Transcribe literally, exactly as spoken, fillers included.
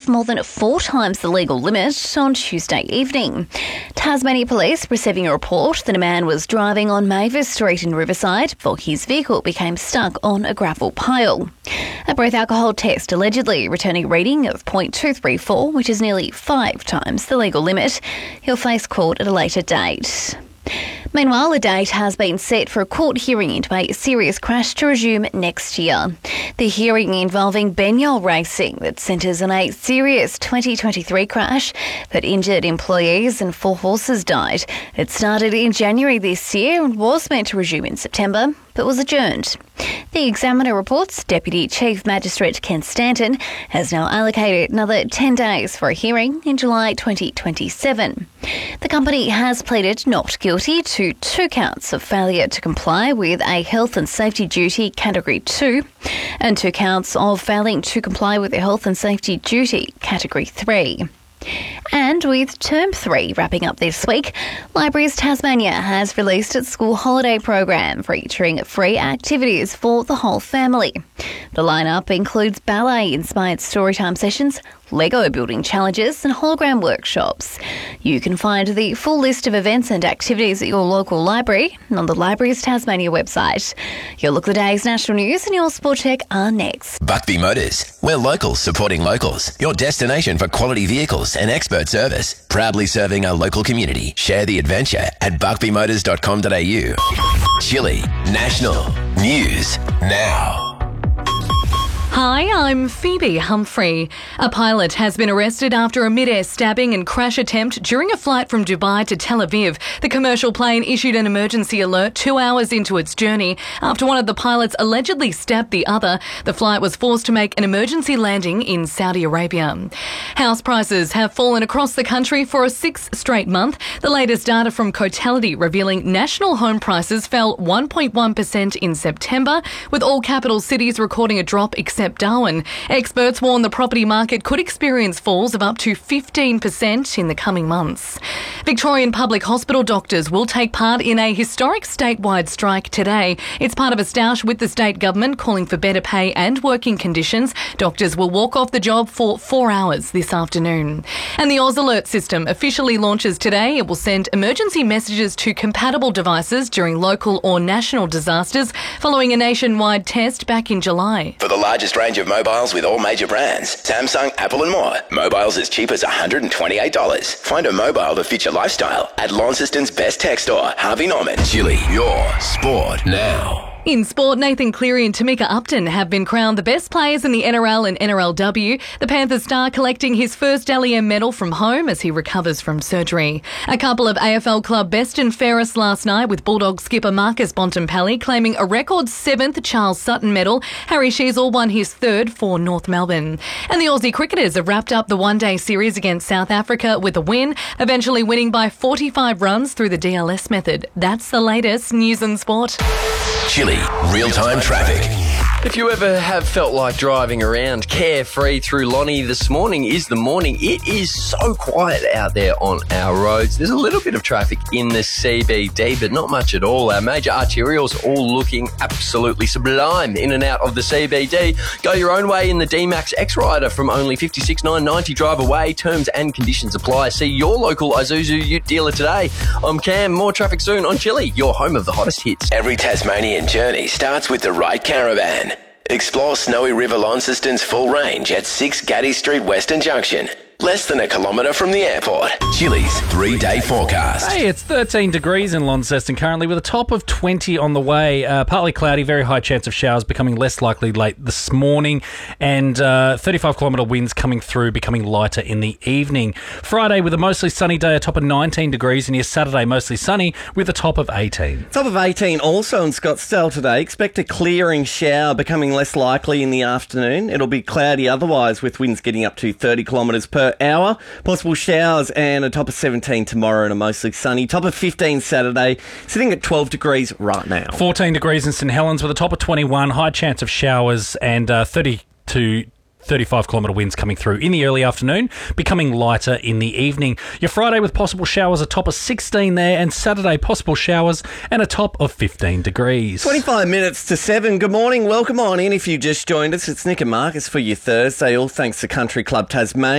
more than four times the legal limit on Tuesday evening. Tasmania Police receiving a report that a man was driving on Mavis Street in Riverside before his vehicle became stuck on a gravel pile. A breath alcohol test allegedly returning a reading of point two three four, which is nearly five times the legal limit. He'll face court at a later date. Meanwhile, a date has been set for a court hearing into a serious crash to resume next year. The hearing involving Benyol Racing that centres on a serious twenty twenty-three crash that injured employees and four horses died. It started in January this year and was meant to resume in September, but was adjourned. The Examiner reports Deputy Chief Magistrate Ken Stanton has now allocated another ten days for a hearing in July twenty twenty-seven. The company has pleaded not guilty to two counts of failure to comply with a health and safety duty Category two and two counts of failing to comply with a health and safety duty Category three. And with Term three wrapping up this week, Libraries Tasmania has released its school holiday program featuring free activities for the whole family. The lineup includes ballet-inspired storytime sessions, Lego building challenges and hologram workshops. You can find the full list of events and activities at your local library on the Libraries Tasmania website. Your look at the day's national news and your sport check are next. Buckby Motors. We're locals supporting locals. Your destination for quality vehicles and expert service. Proudly serving our local community. Share the adventure at buckby motors dot com dot a u. Chile National News Now. Hi, I'm Phoebe Humphrey. A pilot has been arrested after a mid-air stabbing and crash attempt during a flight from Dubai to Tel Aviv. The commercial plane issued an emergency alert two hours into its journey after one of the pilots allegedly stabbed the other. The flight was forced to make an emergency landing in Saudi Arabia. House prices have fallen across the country for a sixth straight month. The latest data from Cotality revealing national home prices fell one point one percent in September, with all capital cities recording a drop except Darwin. Experts warn the property market could experience falls of up to fifteen percent in the coming months. Victorian public hospital doctors will take part in a historic statewide strike today. It's part of a stoush with the state government calling for better pay and working conditions. Doctors will walk off the job for four hours this afternoon. And the Oz Alert system officially launches today. It will send emergency messages to compatible devices during local or national disasters following a nationwide test back in July. For the largest range of mobiles with all major brands, Samsung, Apple and more. Mobiles as cheap as one hundred twenty-eight dollars. Find a mobile to fit your lifestyle at Launceston's best tech store, Harvey Norman. Chile, your sport now. In sport, Nathan Cleary and Tamika Upton have been crowned the best players in the N R L and N R L W. The Panthers star collecting his first Dally M medal from home as he recovers from surgery. A couple of A F L club best and fairest last night, with Bulldog skipper Marcus Bontempelli claiming a record seventh Charles Sutton medal. Harry Sheezel won his third for North Melbourne. And the Aussie cricketers have wrapped up the one-day series against South Africa with a win, eventually winning by forty-five runs through the D L S method. That's the latest news and sport. Chile real-time traffic. If you ever have felt like driving around carefree through Lonnie, this morning is the morning. It is so quiet out there on our roads. There's a little bit of traffic in the C B D, but not much at all. Our major arterials all looking absolutely sublime in and out of the C B D. Go your own way in the D-Max X-Rider from only fifty-six thousand nine hundred ninety drive away. Terms and conditions apply. See your local Isuzu Ute dealer today. I'm Cam. More traffic soon on Chile, your home of the hottest hits. Every Tasmanian journey starts with the right caravan. Explore Snowy River Launceston's full range at six Gaddy Street Western Junction. Less than a kilometre from the airport. Chile's three-day forecast. Hey, it's thirteen degrees in Launceston currently with a top of twenty on the way. Uh, partly cloudy, very high chance of showers becoming less likely late this morning, and uh, thirty-five kilometre winds coming through, becoming lighter in the evening. Friday with a mostly sunny day, a top of nineteen degrees, and your Saturday mostly sunny with a top of eighteen. Top of eighteen also in Scottsdale today. Expect a clearing shower becoming less likely in the afternoon. It'll be cloudy otherwise with winds getting up to thirty kilometres per hour. Possible showers and a top of seventeen tomorrow and a mostly sunny. Top of fifteen Saturday, sitting at twelve degrees right now. fourteen degrees in St Helens with a top of twenty-one. High chance of showers and uh, thirty to thirty-five kilometre winds coming through in the early afternoon, becoming lighter in the evening. Your Friday with possible showers, a top of sixteen there, and Saturday possible showers and a top of fifteen degrees. twenty-five minutes to seven. Good morning. Welcome on in if you just joined us. It's Nick and Marcus for your Thursday, all thanks to Country Club Tasmania.